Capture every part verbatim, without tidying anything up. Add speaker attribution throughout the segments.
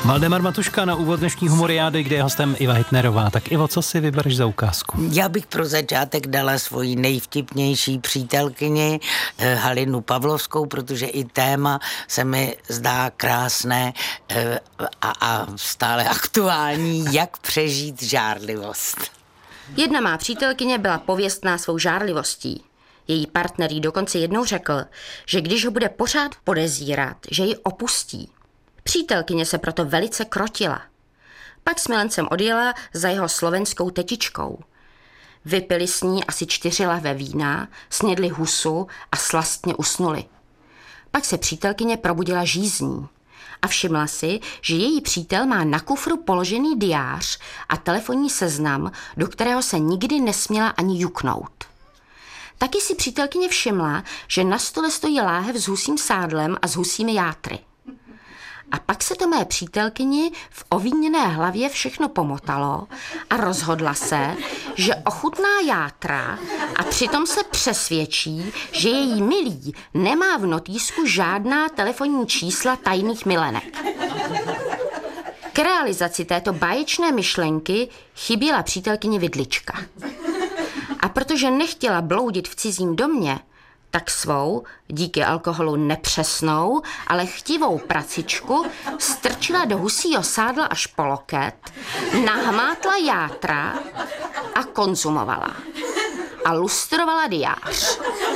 Speaker 1: Valdemar Matuška na úvod dnešní humoriády, kde je hostem Iva Hitnerová. Tak Ivo, co si vybereš za ukázku?
Speaker 2: Já bych pro začátek dala svoji nejvtipnější přítelkyni eh, Halinu Pavlovskou, protože i téma se mi zdá krásné eh, a, a stále aktuální, jak přežít žárlivost.
Speaker 3: Jedna má přítelkyně byla pověstná svou žárlivostí. Její partner jí dokonce jednou řekl, že když ho bude pořád podezírat, že ji opustí. Přítelkyně se proto velice krotila. Pak s milencem odjela za jeho slovenskou tetičkou. Vypili s ní asi čtyři lahve vína, snědli husu a slastně usnuli. Pak se přítelkyně probudila žízní a všimla si, že její přítel má na kufru položený diář a telefonní seznam, do kterého se nikdy nesměla ani juknout. Taky si přítelkyně všimla, že na stole stojí láhev s husím sádlem a s husími játry. A pak se to mé přítelkyni v ovíněné hlavě všechno pomotalo a rozhodla se, že ochutná játra a přitom se přesvědčí, že její milý nemá v notýsku žádná telefonní čísla tajných milenek. K realizaci této báječné myšlenky chyběla přítelkyni vidlička. A protože nechtěla bloudit v cizím domě, tak svou, díky alkoholu nepřesnou, ale chtivou pracičku strčila do husího sádla až po loket, nahmátla játra a konzumovala. A lustrovala diář.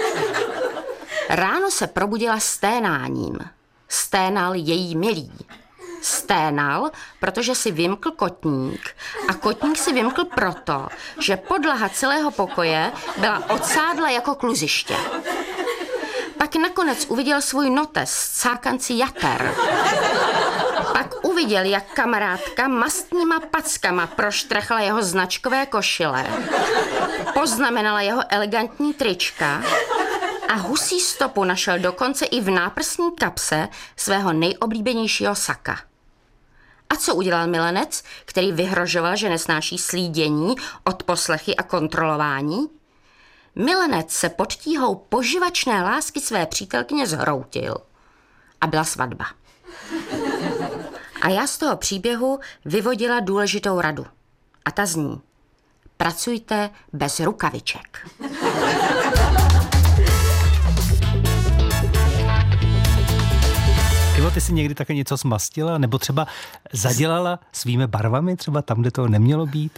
Speaker 3: Ráno se probudila sténáním. Sténal její milý. Sténal, protože si vymkl kotník a kotník si vymkl proto, že podlaha celého pokoje byla od sádla jako kluziště. Pak nakonec uviděl svůj notes s cákanci jater. Pak uviděl, jak kamarádka mastníma packama proštrachla jeho značkové košile, poznamenala jeho elegantní trička a husí stopu našel dokonce i v náprsní kapse svého nejoblíbenějšího saka. A co udělal milenec, který vyhrožoval, že nesnáší slídění, odposlechy a kontrolování? Milenec se pod tíhou poživačné lásky své přítelkyně zhroutil. A byla svatba. A já z toho příběhu vyvodila důležitou radu. A ta zní: pracujte bez rukaviček.
Speaker 1: Ivo, ty jsi někdy také něco zmastila? Nebo třeba zadělala svými barvami, třeba tam, kde to nemělo být?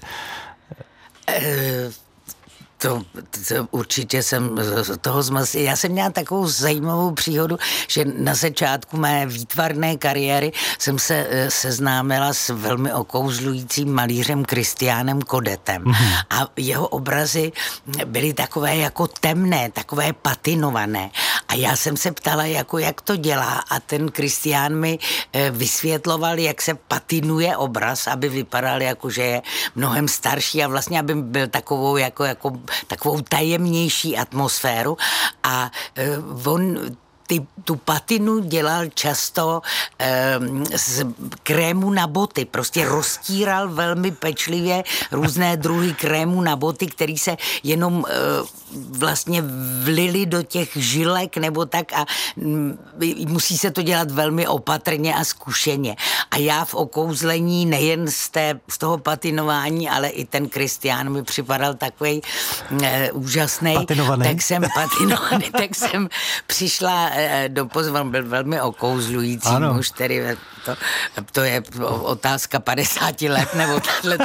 Speaker 2: E- To, to určitě jsem toho zmastila. Já jsem měla takovou zajímavou příhodu, že na začátku mé výtvarné kariéry jsem se seznámila s velmi okouzlujícím malířem Kristiánem Kodetem. Mm-hmm. A jeho obrazy byly takové jako temné, takové patinované. A já jsem se ptala, jako jak to dělá, a ten Kristián mi vysvětloval, jak se patinuje obraz, aby vypadal jako, že je mnohem starší a vlastně, aby byl takovou jako, jako takovou tajemnější atmosféru a uh, on ty, tu patinu dělal často eh, z krému na boty. Prostě roztíral velmi pečlivě různé druhy krému na boty, který se jenom eh, vlastně vlili do těch žilek nebo tak a m, musí se to dělat velmi opatrně a zkušeně. A já v okouzlení nejen z, té, z toho patinování, ale i ten Kristián mi připadal takovej eh, úžasný.
Speaker 1: Patinovaný.
Speaker 2: Tak jsem patinovaný, tak jsem přišla do pozvan, byl velmi okouzlující ano. muž, který to, to je otázka padesáti let, nebo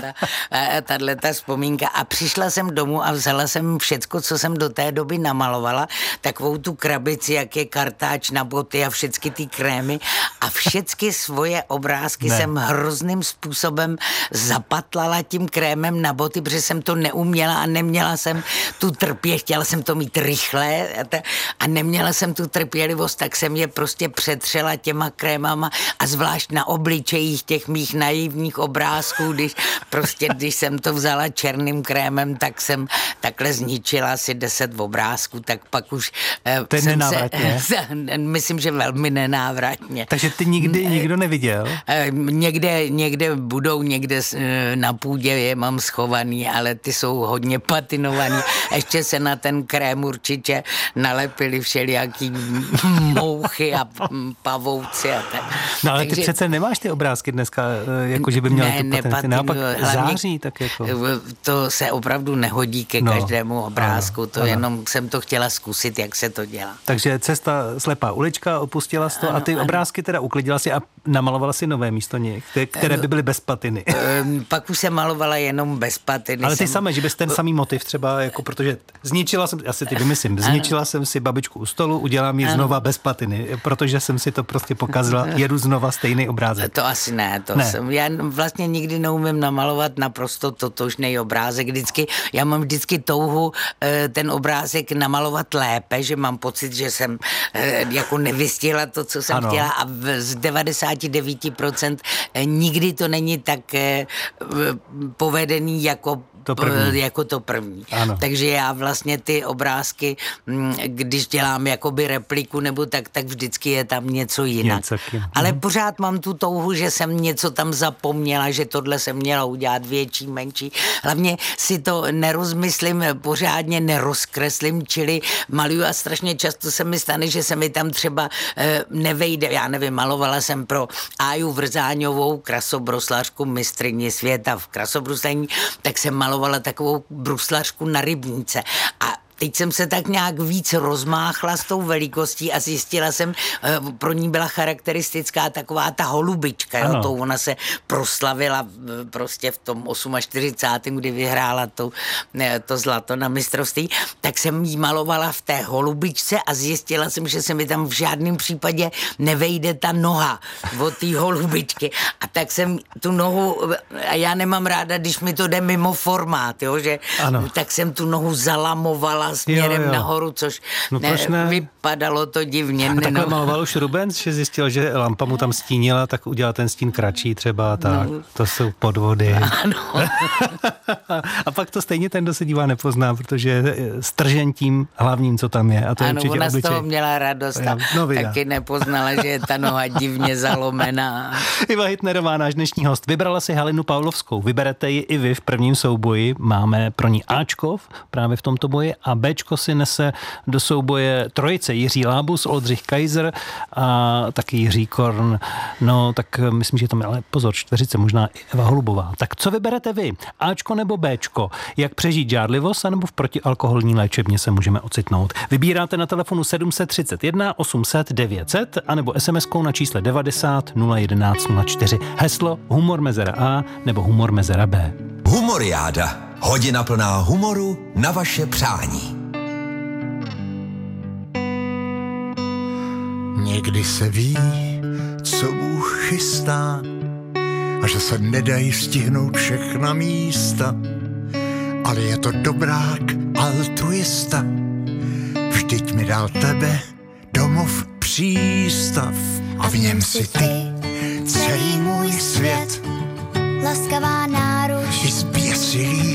Speaker 2: tato vzpomínka. A přišla jsem domů a vzala jsem všecko, co jsem do té doby namalovala, takovou tu krabici, jak je kartáč na boty a všechny ty krémy a všechny svoje obrázky ne. jsem hrozným způsobem zapatlala tím krémem na boty, protože jsem to neuměla a neměla jsem tu trpě, chtěla jsem to mít rychle a neměla jsem tu trpělivost, tak jsem je prostě přetřela těma krémama a zvlášť na obličejích těch mých naivních obrázků, když prostě, když jsem to vzala černým krémem, tak jsem takhle zničila asi deset obrázků, tak pak už
Speaker 1: to je nenávratně.
Speaker 2: Se, myslím, že velmi nenávratně.
Speaker 1: Takže ty nikdy nikdo neviděl?
Speaker 2: Někde, někde budou, někde na půdě je mám schovaný, ale ty jsou hodně patinovaný. Ještě se na ten krém určitě nalepili všelijaký mouchy a pavouci. A tak.
Speaker 1: No ale
Speaker 2: Takže,
Speaker 1: ty přece nemáš ty obrázky dneska, jako že by měly
Speaker 2: ne,
Speaker 1: tu patenty, naopak září tak jako.
Speaker 2: To se opravdu nehodí ke
Speaker 1: no,
Speaker 2: každému obrázku, to
Speaker 1: ano.
Speaker 2: jenom jsem to chtěla zkusit, jak se to dělá.
Speaker 1: Takže cesta slepá ulička, opustila jsi to ano, a ty ano. obrázky teda uklidila si a namalovala si nové místo něch, které by byly bez patiny.
Speaker 2: Pak už se malovala jenom bez patiny.
Speaker 1: Ale ty
Speaker 2: jsem...
Speaker 1: samé, že bys ten samý motiv třeba, jako protože zničila jsem, asi ty vymyslím, zničila ano. jsem si babičku u stolu, udělám ji ano. znova bez patiny, protože jsem si to prostě pokazila, jedu znova stejný obrázek.
Speaker 2: To asi ne, to
Speaker 1: ne.
Speaker 2: jsem, já vlastně nikdy neumím namalovat naprosto totožný obrázek, vždycky, já mám vždycky touhu ten obrázek namalovat lépe, že mám pocit, že jsem jako nevystihla to, co jsem ano. chtěla a z devadesát devět procent nikdy to není tak povedený jako
Speaker 1: To první.
Speaker 2: jako to první.
Speaker 1: Ano.
Speaker 2: Takže já vlastně ty obrázky, když dělám jakoby repliku nebo tak, tak vždycky je tam něco jinak.
Speaker 1: Něco,
Speaker 2: Ale pořád mám tu touhu, že jsem něco tam zapomněla, že tohle jsem měla udělat větší, menší. Hlavně si to nerozmyslím, pořádně nerozkreslím, čili maluju a strašně často se mi stane, že se mi tam třeba e, nevejde. Já nevím, malovala jsem pro Áju Vrzáňovou, krasobruslařku, mistryni světa v krasobruslení, tak jsem malovala takovou bruslařku na rybníce a teď jsem se tak nějak víc rozmáchla s tou velikostí a zjistila jsem, pro ní byla charakteristická taková ta holubička, jo, to ona se proslavila prostě v tom čtyřicátém osmém kdy vyhrála to, to zlato na mistrovství, tak jsem jí malovala v té holubičce a zjistila jsem, že se mi tam v žádném případě nevejde ta noha od té holubičky a tak jsem tu nohu, a já nemám ráda, když mi to jde mimo formát, jo, že ano. tak jsem tu nohu zalamovala směrem jo, jo. nahoru, což
Speaker 1: no,
Speaker 2: ne,
Speaker 1: ne?
Speaker 2: vypadalo to divně.
Speaker 1: A takhle maloval už Rubens, že zjistil, že lampa mu tam stínila, tak udělal ten stín kratší třeba, tak no. to jsou podvody.
Speaker 2: Ano.
Speaker 1: A pak to stejně ten, kdo se dívá, nepozná, protože stržen tím hlavním, co tam je. A to je
Speaker 2: ano,
Speaker 1: určitě
Speaker 2: ona
Speaker 1: obličej.
Speaker 2: z toho měla radost a no, taky nepoznala, že je ta noha divně zalomená.
Speaker 1: Iva Hitnerová, náš dnešní host, vybrala si Halinu Pavlovskou. Vyberete ji i vy v prvním souboji. Máme pro ní Ačko právě v tomto boji a Bčko si nese do souboje trojice Jiří Lábus, Oldřich Kaiser a taky Jiří Korn. No tak myslím, že tam je ale pozor, čtveřice, možná i Eva Holubová. Tak co vyberete vy? Ačko nebo Bčko? Jak přežít žárlivost anebo v protialkoholní léčebně se můžeme ocitnout? Vybíráte na telefonu sedm set třicet jedna osm set devět set anebo es em eskou na čísle devadesát nula jedenáct nula čtyři. Heslo Humor mezera A nebo Humor mezera B.
Speaker 4: Humoriáda. Hodina plná humoru na vaše přání.
Speaker 5: Někdy se ví, co Bůh chystá a že se nedají stihnout všechna místa, ale je to dobrák altruista. Vždyť mi dal tebe domov přístav a v něm si ty celý můj svět,
Speaker 6: laskavá náruč
Speaker 5: i zběsilý